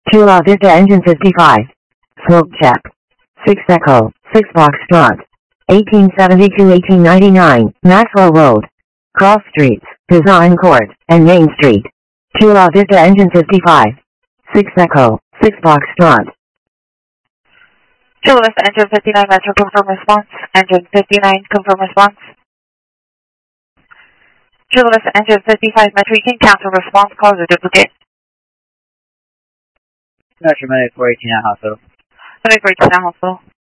Chula Vista Engine 55. Smoke check. 6 Echo, 6 Foxtrot. 1872-1899, Maxwell Road. Cross Streets, Design Court, and Main Street. Chula Vista Engine 55. 6 Echo, 6 Foxtrot. Chula Vista Engine 59, Metro, confirm response. Engine 59, confirm response. Chula Vista Engine 55, Metro, you can cancel response, cause a duplicate. Metro Medic 418 at hospital. Medic 418 at hospital.